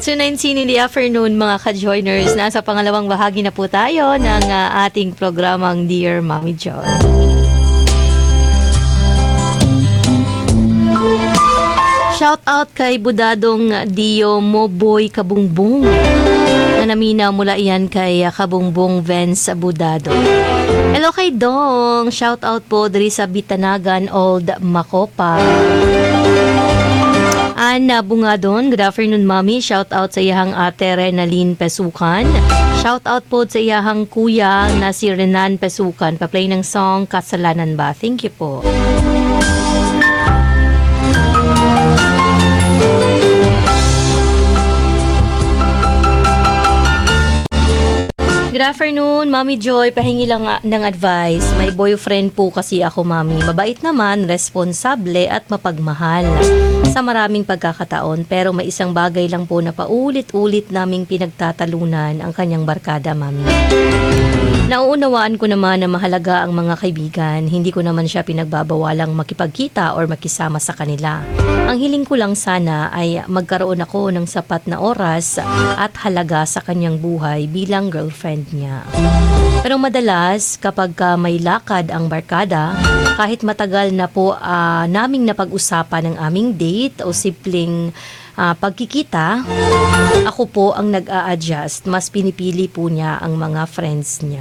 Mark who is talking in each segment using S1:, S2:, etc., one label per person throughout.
S1: So 19 in the afternoon mga ka-joiners, nasa pangalawang bahagi na po tayo ng ating programang Dear Mommy Joy. Shout out kay Budadong Dio Moboy Kabungbong na namina mula iyan kay Kabungbong Vance Budado. Hello kay Dong, shout out po diri sa Bitanagan Old Macopa. Ana Bungadon, good afternoon mommy. Shout out sa iyahang ate Renaline Pesukan. Shout out po sa iyahang kuya na si Renan Pesukan. Pa-play ng song Kasalanan Ba. Thank you po. Good afternoon, Mami Joy. Pahingi lang ng advice. May boyfriend po kasi ako, Mami. Mabait naman, responsable at mapagmahal sa maraming pagkakataon. Pero may isang bagay lang po na paulit-ulit naming pinagtatalunan ang kanyang barkada, Mami. Nauunawaan ko naman na mahalaga ang mga kaibigan. Hindi ko naman siya pinagbabawalang makipagkita or makisama sa kanila. Ang hiling ko lang sana ay magkaroon ako ng sapat na oras at halaga sa kanyang buhay bilang girlfriend niya. Pero madalas kapag may lakad ang barkada, kahit matagal na po naming napag-usapan ng aming date o simpleng pagkikita, ako po ang nag-a-adjust. Mas pinipili po niya ang mga friends niya.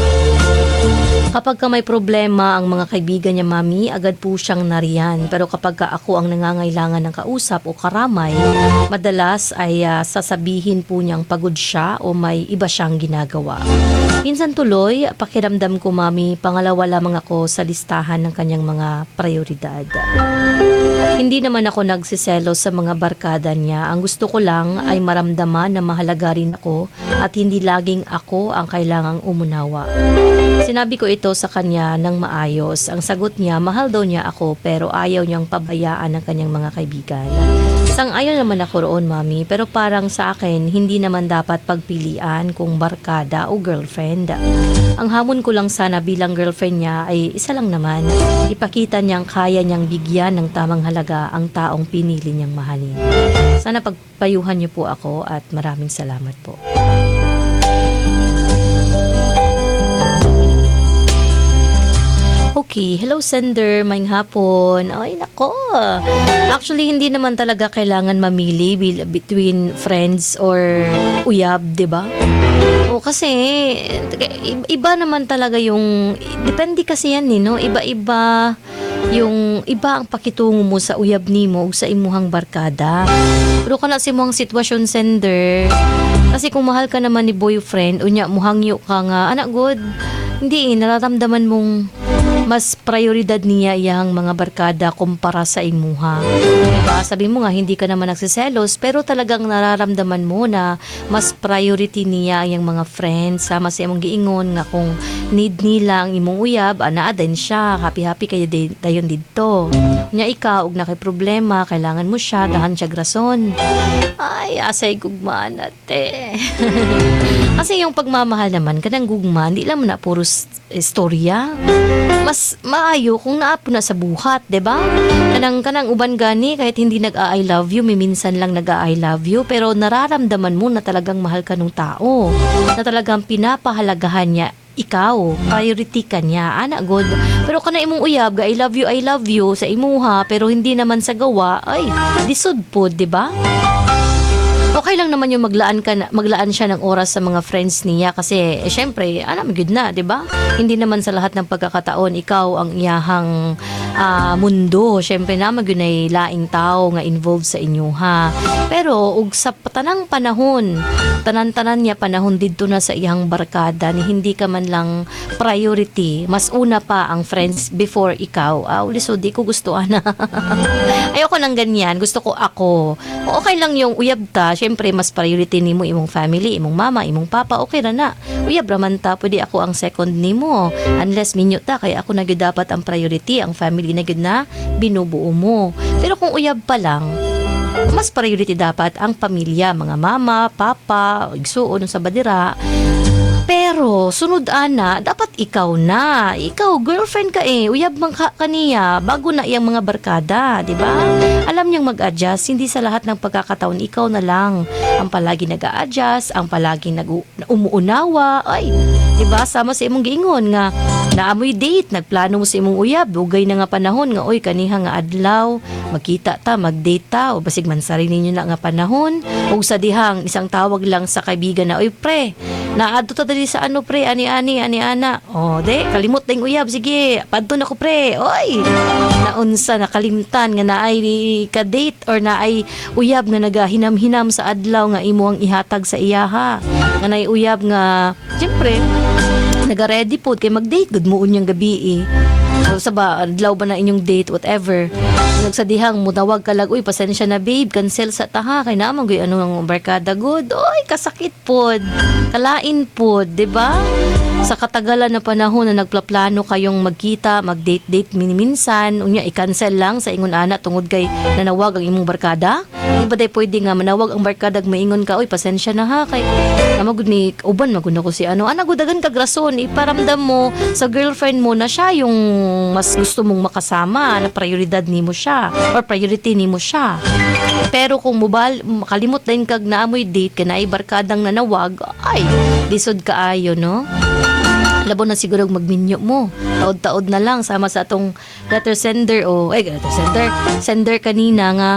S1: Kapag may problema ang mga kaibigan niya, Mami, agad po siyang nariyan. Pero kapag ako ang nangangailangan ng kausap o karamay, madalas ay sasabihin po niyang pagod siya o may iba siyang ginagawa. Minsan tuloy, pakiramdam ko, Mami, pangalawa lamang ako sa listahan ng kanyang mga prioridad. Hindi naman ako nagsiselos sa mga barkada niya. Ang gusto ko lang ay maramdaman na mahalaga rin ako at hindi laging ako ang kailangang umunawa. Sinabi ko ito sa kanya ng maayos. Ang sagot niya, mahal daw niya ako pero ayaw niyang pabayaan ng kanyang mga kaibigan. Sang-ayon naman ako roon, Mami, pero parang sa akin, hindi naman dapat pagpilian kung barkada o girlfriend. Ang hamon ko lang sana bilang girlfriend niya ay isa lang naman. Ipakita niyang kaya niyang bigyan ng tamang halaga ang taong pinili niyang mahalin. Sana pagpayuhan niyo po ako at maraming salamat po. Okay, hello sender, maing hapon. Ay nako. Actually hindi naman talaga kailangan mamili between friends or uyab, 'di ba? O kasi iba naman talaga yung depende kasi yan no, iba-iba yung iba ang pakitungo mo sa uyab nimo ug sa imuhang barkada. Pero kana sa imuhang sitwasyon sender, kasi kung mahal ka naman ni boyfriend unya muhangyo ka nga anak good, hindi nararamdaman mong mas prioridad niya iyang mga barkada kumpara sa imuha. Diba? Sabi mo nga, hindi ka naman nagsiselos, pero talagang nararamdaman mo na mas priority niya iyang mga friends. Sama sa imong giingon nga kung need nila ang imong uyab, anaa din siya, happy-happy kayo dayon dito. Nya ikaw, ug na kay problema, kailangan mo siya, dahan siya grason. Ay, asay gugmaan ate. Kasi yung pagmamahal naman, kanang gugma, hindi lang na puro istorya. Mas maayo kung naapo na sa buhat, 'di ba? Kanang uban gani kahit hindi nag-I love you, minsan lang nag-I love you, pero nararamdaman mo na talagang mahal ka ng tao. Na talagang pinapahalagahan niya ikaw, priority ka niya, anak god. Pero kana imong uyab, I love you sa imuha, pero hindi naman sa gawa, ay disod po, 'di ba? Okay lang naman yung maglaan siya ng oras sa mga friends niya kasi syempre, alam good na, 'di ba? Hindi naman sa lahat ng pagkakataon ikaw ang iyahang mundo. Syempre naman yun ay laing tao nga involved sa inyo ha. Pero ug sa tanang panahon, tanan-tanan niya panahon didto na sa iyang barkada ni hindi ka man lang priority. Mas una pa ang friends before ikaw. Uliso di ko gusto ana. Ayoko nang ganyan. Gusto ko ako. Okay lang yung uyab ta. Syempre mas priority nimo imong family, imong mama, imong papa. Okay ra na. Uyab raman ta, pwede ako ang second nimo. Unless minyo ta kay ako na gyud dapat ang priority, ang family na gyud na binubuo mo. Pero kung uyab pa lang, mas priority dapat ang pamilya, mga mama, papa, igsuon sa badira. Pero sunod ana, dapat ikaw na. Ikaw girlfriend ka uyab man ka kaniya bago na iyang mga barkada, di ba? Alam niyang mag-adjust, hindi sa lahat ng pagkakataon ikaw na lang ang palagi nag-a-adjust, ang palagi umuunawa. Ay, di ba? Sama sa imong giingon nga naamoy date, nagplano mo sa imong uyab, dugay na nga panahon nga oy kaniha nga adlaw, magkita ta, mag-date ta o basig man sarili ninyo na nga panahon. O sa dihang isang tawag lang sa kaibigan na oy pre, naadto ta dali sa ano pre, ani ana. O de, kalimot na yung uyab, sige, padto na ko pre. Oy, naunsa nakalimtan nga naay ka-date or naay uyab nga nagahinam-hinam sa adlaw nga imo ang ihatag sa iyaha. Nga naay uyab nga, siyempre, naga-ready po kay mag-date good mo unyang gabi o sa ba adlaw ba na inyong date whatever nagsadihang mutawag ka lag uy pasensya na babe cancel sa taha kay naman goy ano ang barkada good oy kasakit pod kalain pod di ba sa katagalan na panahon na nagplaplano kayong magkita mag-date minsan unya i-cancel lang sa ingon ana tungod kay nanawag ang imong barkada di ba day pwede nga manawag ang barkada maingon ka oy pasensya na ha kay amagud ni uban magud ko si ano ana gudagan kag rason iparamdam mo sa girlfriend mo na siya yung mas gusto mong makasama na prioridad nimo siya or priority nimo siya pero kung makalimot din kag naamoy date ka na ay barkadang nanawag ay lisod kaayo no labo na siguro magminyo mo taod-taod na lang sama sa atong letter sender sender kanina nga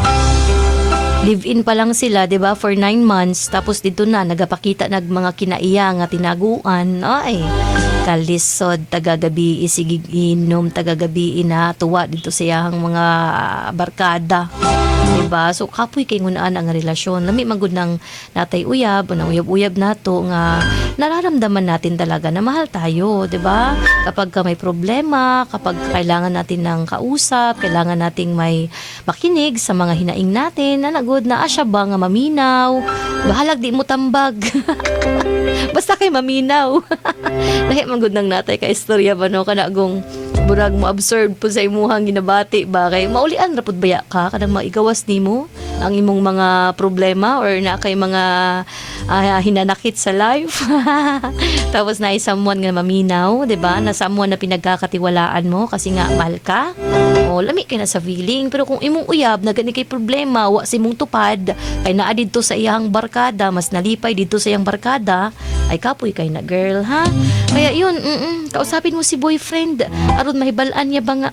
S1: live-in pa lang sila, 'di ba? For 9 months tapos dito na nagapakita nag mga kinaiya nga tinaguan. Ay, kalisod tagagabi sige inom tagagabi na tuwa dito sa iyang mga barkada. 'Di ba? So kapoy kay ngunaan ang relasyon. Lami magud nang natay uyab, nang uyab-uyab nato nga nararamdaman natin talaga na mahal tayo, 'di ba? Kapag may problema, kapag kailangan natin ng kausap, kailangan nating may makinig sa mga hinaing natin na na asya ba nga maminaw bahalag di mo tambag basta kay maminaw lahi man gud nang natay ka istorya ba no kanagong burag mo absorb po sa imuhang ginabati ba kay maulian rapud baya ka kanang maigawas nimo ang imong mga problema or na kay mga hinanakit sa life tapos na someone nga maminaw 'di ba na someone na pinagkakatiwalaan mo kasi nga mahal ka o lami kay na sa feeling pero kung imong uyab na gani kay problema wa si mong tupad kay naa didto sa iyang barkada mas nalipay didto sa iyang barkada ay kapoy kay na girl ha kaya yun kausapin mo si boyfriend aron mahibal-an niya ba nga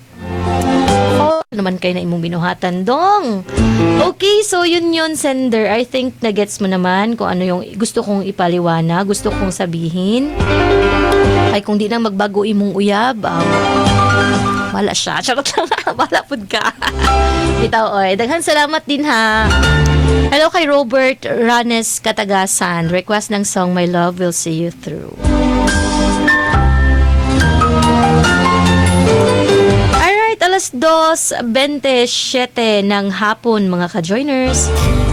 S1: naman kayo na imong binuhatan dong. Okay, so yun sender. I think na-gets mo naman kung ano yung gusto kong ipaliwana, gusto kong sabihin. Ay kung di na magbago imong uyab, wala siya. Charot lang, wala pud ka. Bitaw, oy. Daghan salamat din ha. Hello kay Robert Ranes Katagasan. Request ng song My Love Will See You Through. Alas 2:27 ng hapon mga ka-joiners.